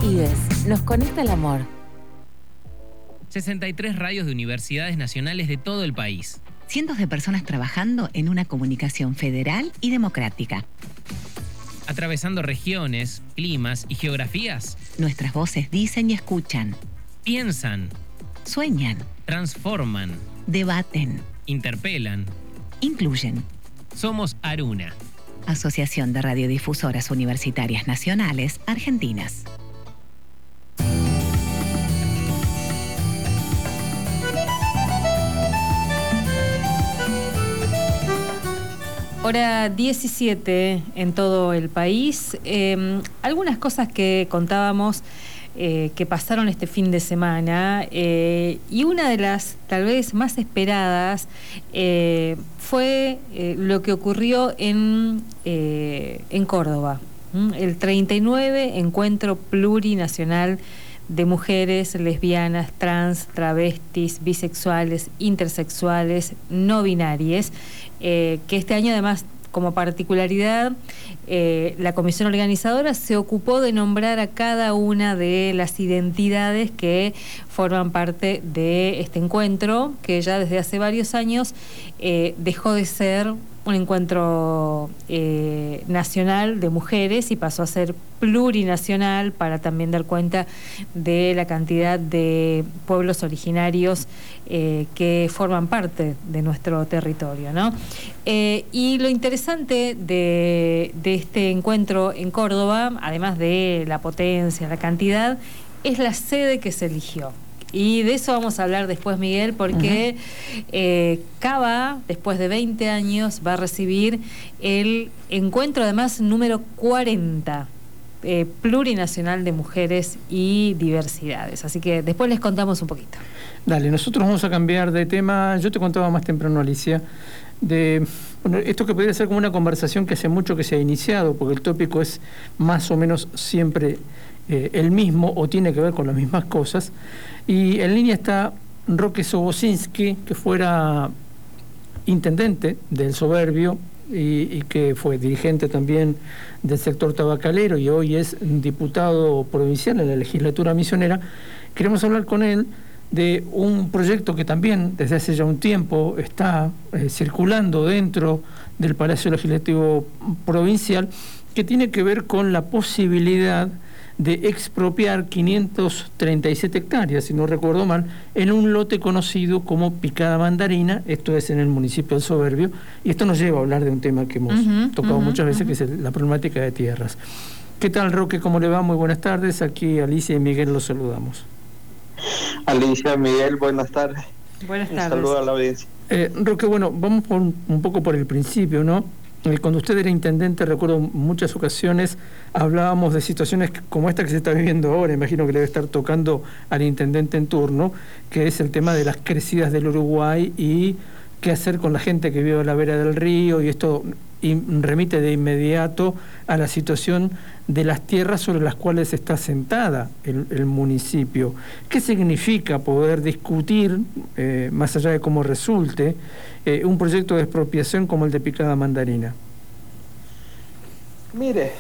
IDES, nos conecta el amor. 63 radios de universidades nacionales de todo el país. Cientos de personas trabajando en una comunicación federal y democrática. Atravesando regiones, climas y geografías. Nuestras voces dicen y escuchan. Piensan. Sueñan. Transforman. Debaten. Interpelan. Incluyen. Somos Aruna. Asociación de Radiodifusoras Universitarias Nacionales Argentinas. Hora 17 en todo el país. Algunas cosas que contábamos que pasaron este fin de semana y una de las tal vez más esperadas fue lo que ocurrió en Córdoba. El 39 Encuentro Plurinacional de Mujeres Lesbianas, Trans, Travestis, Bisexuales, Intersexuales, No Binarias, que este año además, como particularidad, la comisión organizadora se ocupó de nombrar a cada una de las identidades que forman parte de este encuentro, que ya desde hace varios años dejó de ser un encuentro nacional de mujeres y pasó a ser plurinacional para también dar cuenta de la cantidad de pueblos originarios que forman parte de nuestro territorio, ¿no? Y lo interesante de este encuentro en Córdoba, además de la potencia, la cantidad, es la sede que se eligió. Y de eso vamos a hablar después, Miguel, porque Cava, después de 20 años, va a recibir el encuentro, además, número 40, plurinacional de mujeres y diversidades. Así que después les contamos un poquito. Dale, nosotros vamos a cambiar de tema. Yo te contaba más temprano, Alicia, de esto que podría ser como una conversación que hace mucho que se ha iniciado, porque el tópico es más o menos siempre el mismo o tiene que ver con las mismas cosas. Y en línea está Roque Sobocinski, que fuera intendente del Soberbio y que fue dirigente también del sector tabacalero y hoy es diputado provincial en la legislatura misionera. Queremos hablar con él de un proyecto que también desde hace ya un tiempo está circulando dentro del Palacio Legislativo Provincial, que tiene que ver con la posibilidad de expropiar 537 hectáreas, si no recuerdo mal, en un lote conocido como Picada Mandarina, esto es en el municipio del Soberbio, y esto nos lleva a hablar de un tema que hemos tocado muchas veces, que es la problemática de tierras. ¿Qué tal, Roque? ¿Cómo le va? Muy buenas tardes. Aquí Alicia y Miguel los saludamos. Alicia, Miguel, buenas tardes. Buenas tardes. Un saludo a la audiencia. Roque, bueno, vamos por un poco por el principio, ¿no? Cuando usted era intendente, recuerdo muchas ocasiones hablábamos de situaciones como esta que se está viviendo ahora, imagino que le debe estar tocando al intendente en turno, que es el tema de las crecidas del Uruguay y qué hacer con la gente que vive a la vera del río, y esto remite de inmediato a la situación de las tierras sobre las cuales está asentada el municipio. ¿Qué significa poder discutir, más allá de cómo resulte, un proyecto de expropiación como el de Picada Mandarina? Mire,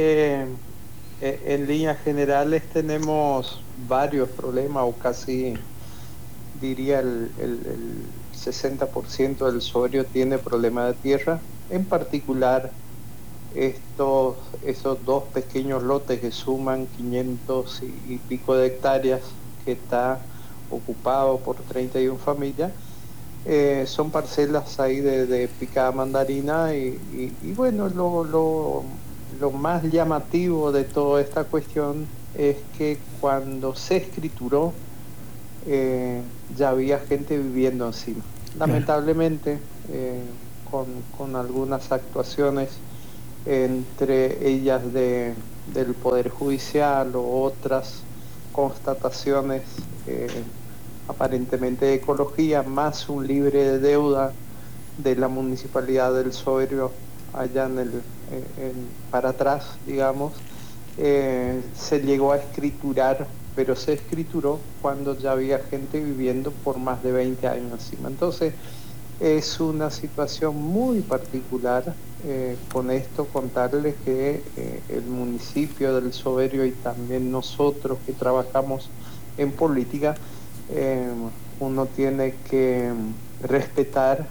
en líneas generales tenemos varios problemas, o casi diría el 60% del Soberbio tiene problema de tierra. En particular, esos dos pequeños lotes que suman 500 y pico de hectáreas, que está ocupado por 31 familias, son parcelas ahí de Picada Mandarina y bueno, lo más llamativo de toda esta cuestión es que cuando se escrituró ya había gente viviendo encima. Lamentablemente, con algunas actuaciones, entre ellas del Poder Judicial o otras constataciones aparentemente de ecología, más un libre de deuda de la Municipalidad del Soberbio allá para atrás, digamos, se llegó a escriturar, pero se escrituró cuando ya había gente viviendo por más de 20 años encima. Entonces es una situación muy particular con esto contarles que el municipio del Soberio y también nosotros que trabajamos en política, uno tiene que respetar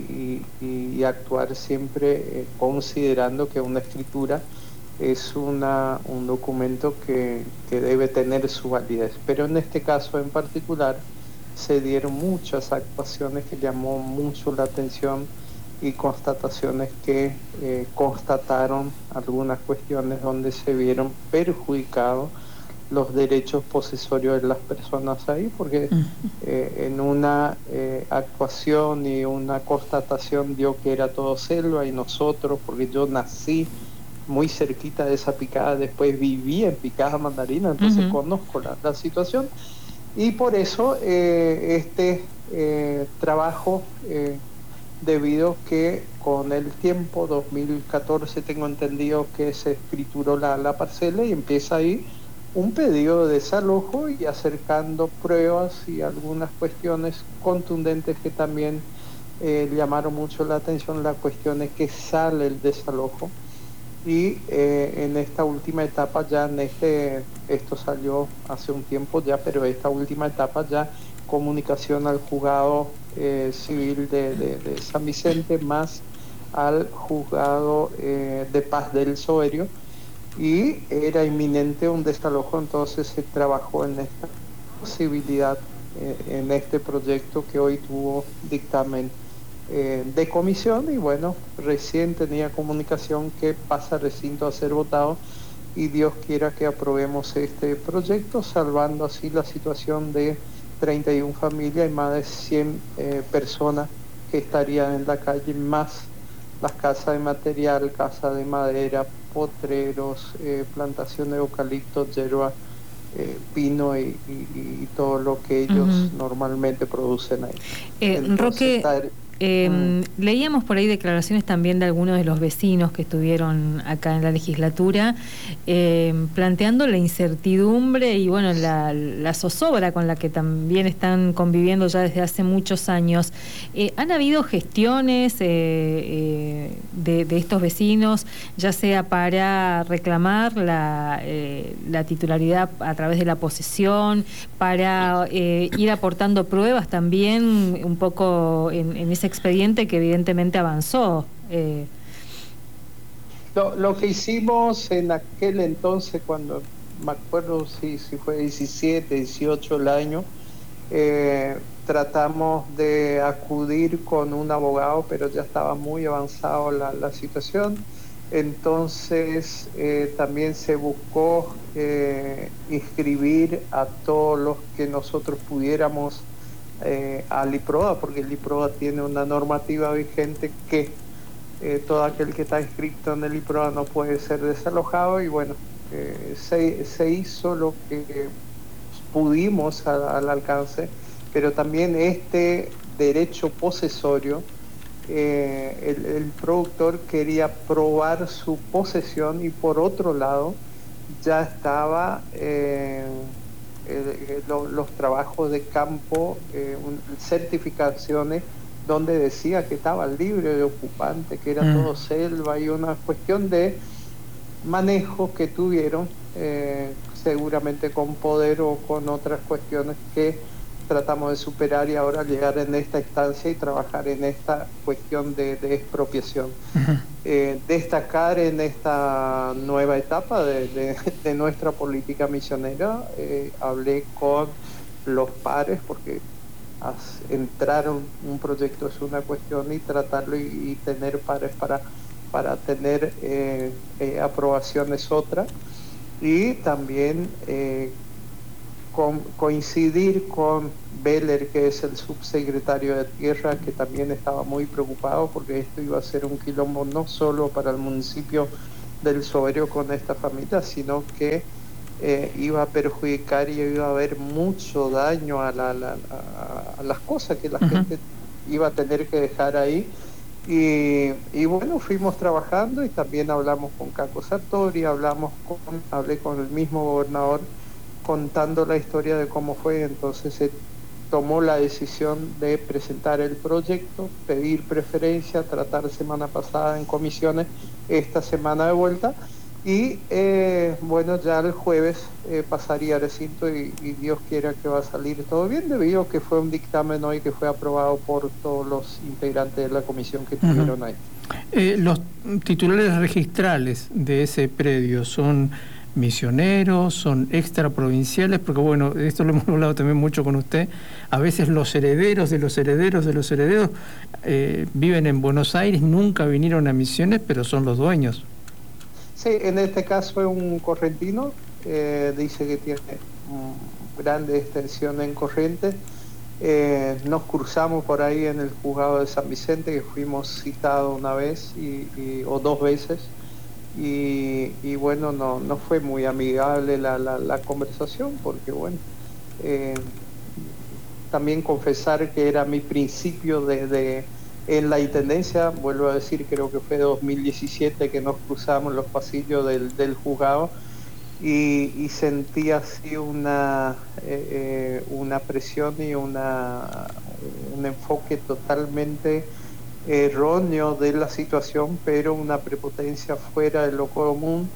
y actuar siempre considerando que una escritura es un documento que debe tener su validez. Pero en este caso en particular se dieron muchas actuaciones que llamó mucho la atención y constataciones que constataron algunas cuestiones donde se vieron perjudicados los derechos posesorios de las personas ahí, porque en una actuación y una constatación dio que era todo selva, y nosotros, porque yo nací muy cerquita de esa picada, después viví en Picada Mandarina, entonces conozco la situación, y por eso este trabajo, debido que con el tiempo, 2014 tengo entendido que se escrituró la parcela y empieza ahí un pedido de desalojo, y acercando pruebas y algunas cuestiones contundentes que también llamaron mucho la atención. La cuestión es que sale el desalojo, y en esta última etapa ya esto salió hace un tiempo ya, pero esta última etapa ya comunicación al juzgado civil de San Vicente más al juzgado de paz del Soberio, y era inminente un desalojo. Entonces se trabajó en esta posibilidad, en este proyecto que hoy tuvo dictamen de comisión, y bueno, recién tenía comunicación que pasa recinto a ser votado, y Dios quiera que aprobemos este proyecto, salvando así la situación de 31 familias y más de 100 personas que estarían en la calle, más las casas de material, casas de madera, potreros, plantaciones de eucalipto, hierba, pino y todo lo que ellos normalmente producen ahí. Roque, leíamos por ahí declaraciones también de algunos de los vecinos que estuvieron acá en la legislatura, planteando la incertidumbre y bueno, la zozobra con la que también están conviviendo ya desde hace muchos años. ¿Han habido gestiones de estos vecinos, ya sea para reclamar la titularidad a través de la posesión, para ir aportando pruebas también un poco en ese expediente que evidentemente avanzó? Lo que hicimos en aquel entonces, cuando me acuerdo si fue 17, 18 el año, tratamos de acudir con un abogado, pero ya estaba muy avanzado la situación. Entonces también se buscó inscribir a todos los que nosotros pudiéramos al IPROA, porque el IPROA tiene una normativa vigente que todo aquel que está inscrito en el IPROA no puede ser desalojado, y bueno, se hizo lo que pudimos al alcance, pero también este derecho posesorio, el productor quería probar su posesión, y por otro lado ya estaba los trabajos de campo, certificaciones donde decía que estaba libre de ocupante, que era todo selva, y una cuestión de manejo que tuvieron, seguramente con poder o con otras cuestiones que tratamos de superar, y ahora llegar en esta instancia y trabajar en esta cuestión de expropiación. Destacar en esta nueva etapa de nuestra política misionera, hablé con los pares, porque entrar un proyecto es una cuestión, y tratarlo y tener pares para tener aprobación es otra, y también coincidir con Beller, que es el subsecretario de Tierra, que también estaba muy preocupado porque esto iba a ser un quilombo no solo para el municipio del Soberio con esta familia, sino que iba a perjudicar y iba a haber mucho daño a las cosas que la gente iba a tener que dejar ahí. Y bueno, fuimos trabajando, y también hablamos con Caco Sartori, hablé con el mismo gobernador, contando la historia de cómo fue. Entonces tomó la decisión de presentar el proyecto, pedir preferencia, tratar semana pasada en comisiones, esta semana de vuelta, y bueno, ya el jueves pasaría a recinto y Dios quiera que va a salir todo bien, debido a que fue un dictamen hoy que fue aprobado por todos los integrantes de la comisión que estuvieron ahí. Los titulares registrales de ese predio son misioneros, son extraprovinciales, porque bueno, esto lo hemos hablado también mucho con usted, a veces los herederos de los herederos de los herederos viven en Buenos Aires, nunca vinieron a Misiones, pero son los dueños. Sí, en este caso es un correntino, dice que tiene grande extensión en Corrientes. Nos cruzamos por ahí en el juzgado de San Vicente, que fuimos citados una vez o dos veces, y bueno, no fue muy amigable la conversación, porque bueno, también confesar que era mi principio en la intendencia, vuelvo a decir, creo que fue 2017 que nos cruzamos los pasillos del juzgado, y sentí así una presión y un enfoque totalmente erróneo de la situación, pero una prepotencia fuera de lo común.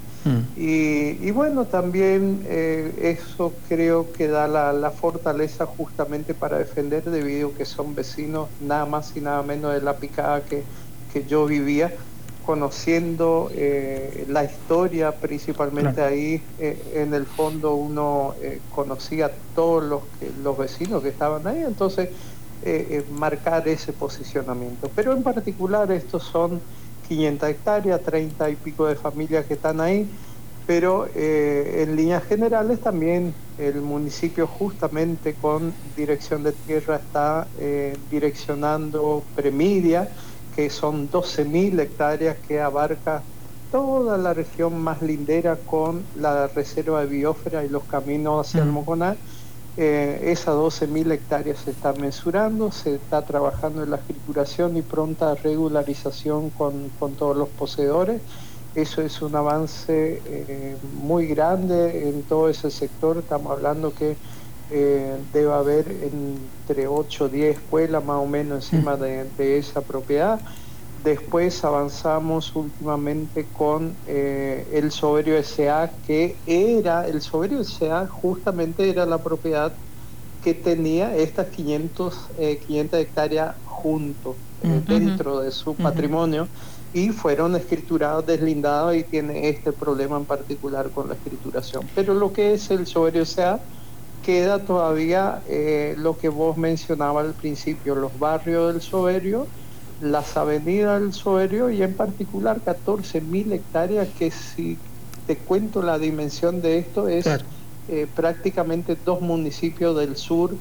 Y bueno, también eso creo que da la fortaleza justamente para defender, debido a que son vecinos nada más y nada menos de la picada que yo vivía, conociendo la historia principalmente. Claro. Ahí en el fondo uno conocía a todos los vecinos que estaban ahí, entonces marcar ese posicionamiento. Pero en particular estos son 500 hectáreas, 30 y pico de familias que están ahí, pero en líneas generales también el municipio, justamente con Dirección de Tierra, está direccionando Premidia, que son 12.000 hectáreas que abarca toda la región más lindera con la reserva de biosfera y los caminos hacia el Moconá. Esas 12.000 hectáreas se está mensurando, se está trabajando en la escrituración y pronta regularización con todos los poseedores. Eso es un avance muy grande en todo ese sector. Estamos hablando que debe haber entre 8 o 10 escuelas más o menos encima de esa propiedad. Después avanzamos últimamente con el Soberio S.A., que era, el Soberio S.A. justamente era la propiedad que tenía estas 500 hectáreas junto, dentro de su patrimonio, y fueron escriturados, deslindados, y tiene este problema en particular con la escrituración. Pero lo que es el Soberio S.A., queda todavía lo que vos mencionabas al principio, los barrios del Soberio, las avenidas del Soberio, y en particular 14.000 hectáreas, que si te cuento la dimensión de esto es claro. Prácticamente 2 municipios del sur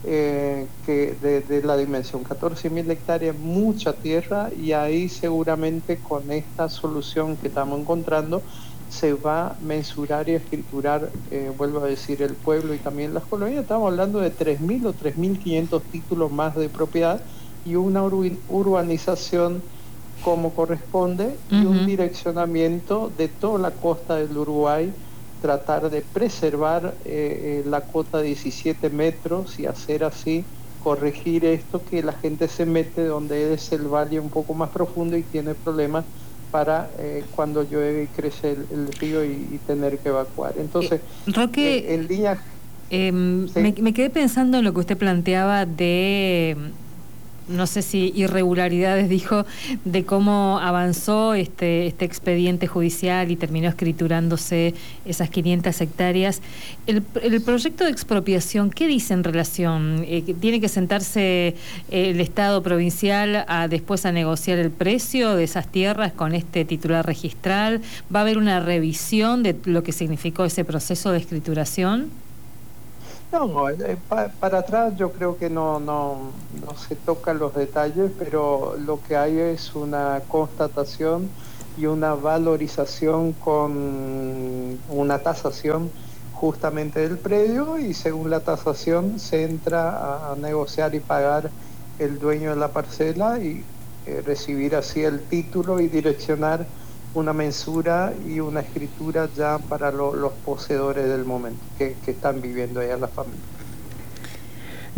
que de la dimensión. 14.000 hectáreas, mucha tierra, y ahí seguramente con esta solución que estamos encontrando se va a mensurar y escriturar, vuelvo a decir, el pueblo y también las colonias. Estamos hablando de 3.000 o 3.500 títulos más de propiedad, y una urbanización como corresponde, y un direccionamiento de toda la costa del Uruguay, tratar de preservar la cota de 17 metros y hacer así, corregir esto, que la gente se mete donde es el valle un poco más profundo y tiene problemas para cuando llueve y crece el río y tener que evacuar. Entonces, Roque, en línea... ¿sí? me quedé pensando en lo que usted planteaba de... no sé si irregularidades, dijo, de cómo avanzó este expediente judicial y terminó escriturándose esas 500 hectáreas. El proyecto de expropiación, ¿qué dice en relación? ¿Tiene que sentarse el Estado provincial después a negociar el precio de esas tierras con este titular registral? ¿Va a haber una revisión de lo que significó ese proceso de escrituración? No, para atrás yo creo que no se tocan los detalles, pero lo que hay es una constatación y una valorización con una tasación justamente del predio, y según la tasación se entra a negociar y pagar el dueño de la parcela y recibir así el título y direccionar una mensura y una escritura ya para los poseedores del momento que están viviendo allá la familia.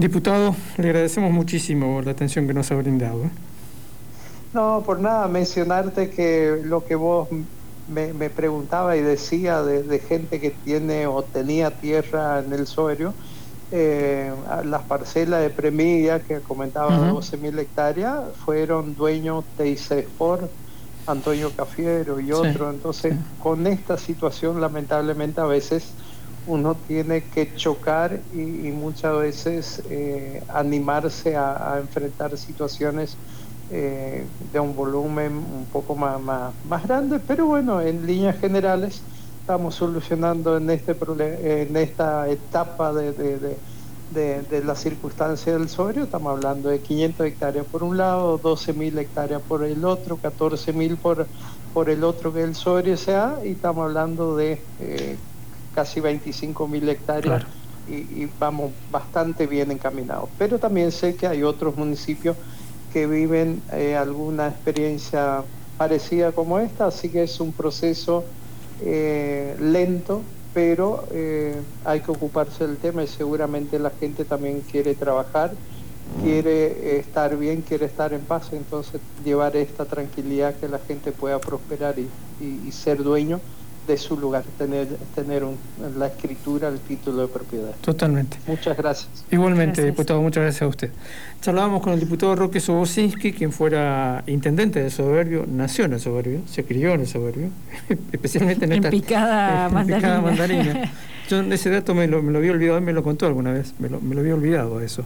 Diputado, le agradecemos muchísimo la atención que nos ha brindado. No, por nada, mencionarte que lo que vos me preguntaba y decía de gente que tiene o tenía tierra en el Soberio, las parcelas de Premidia que comentaba, 12.000 hectáreas, fueron dueños de ICESPOR, Antonio Cafiero y otro. Entonces, con esta situación, lamentablemente, a veces uno tiene que chocar y muchas veces animarse a enfrentar situaciones de un volumen un poco más grande, pero bueno, en líneas generales estamos solucionando en esta etapa de la circunstancia del Soberio. Estamos hablando de 500 hectáreas por un lado, 12.000 hectáreas por el otro, 14.000 por el otro que el Soberio sea, y estamos hablando de casi 25.000 hectáreas. Claro. Y vamos bastante bien encaminados, pero también sé que hay otros municipios que viven alguna experiencia parecida como esta, así que es un proceso lento, pero hay que ocuparse del tema, y seguramente la gente también quiere trabajar, quiere estar bien, quiere estar en paz. Entonces llevar esta tranquilidad, que la gente pueda prosperar y ser dueño de su lugar, tener la escritura, el título de propiedad. Totalmente. Muchas gracias. Igualmente, diputado, muchas gracias a usted. Charlábamos con el diputado Roque Sobocinski, quien fuera intendente de Soberbio, nació en el Soberbio, se crió en el Soberbio, especialmente en Picada Mandarina. Yo ese dato me lo había olvidado, él me lo contó alguna vez, me lo había olvidado eso.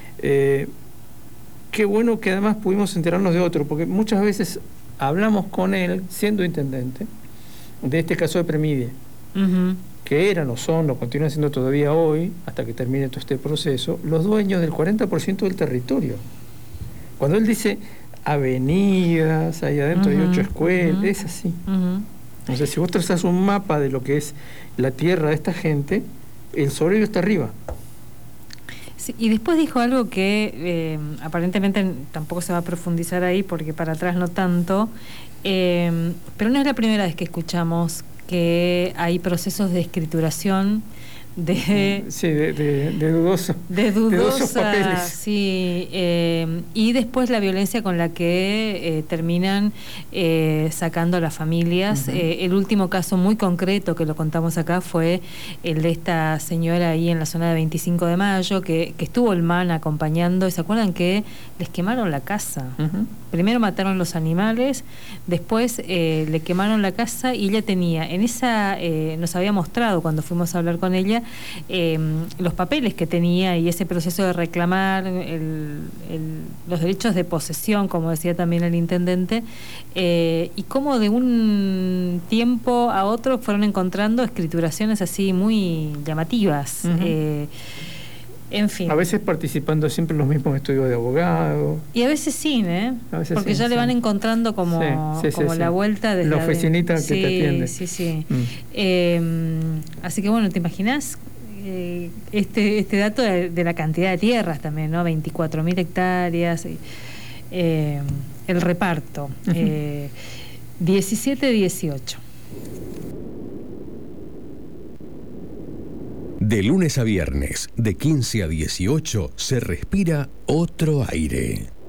Qué bueno que además pudimos enterarnos de otro, porque muchas veces hablamos con él, siendo intendente, de este caso de Premidia, que eran o son, o continúan siendo todavía hoy, hasta que termine todo este proceso, los dueños del 40% del territorio. Cuando él dice avenidas, ahí adentro hay 8 escuelas, es así. Entonces, si vos trazás un mapa de lo que es la tierra de esta gente, el Soberio está arriba. Sí, y después dijo algo que aparentemente tampoco se va a profundizar ahí, porque para atrás no tanto, pero no es la primera vez que escuchamos que hay procesos de escrituración de dudosos papeles. Sí, y después la violencia con la que terminan sacando a las familias. El último caso muy concreto que lo contamos acá fue el de esta señora ahí en la zona de 25 de Mayo, que estuvo el MAN acompañando, y se acuerdan que les quemaron la casa. Primero mataron los animales, después le quemaron la casa, y ella tenía en esa, nos había mostrado cuando fuimos a hablar con ella, los papeles que tenía, y ese proceso de reclamar los derechos de posesión, como decía también el intendente, y cómo de un tiempo a otro fueron encontrando escrituraciones así muy llamativas. En fin. A veces participando siempre en los mismos estudios de abogado. Y a veces sí, porque ya le van encontrando como la vuelta de la oficinita que te atiende. Sí. Así que bueno, ¿te imaginas este dato de la cantidad de tierras también, ¿no? 24.000 hectáreas, el reparto, 17-18. De lunes a viernes, de 15 a 18, se respira otro aire.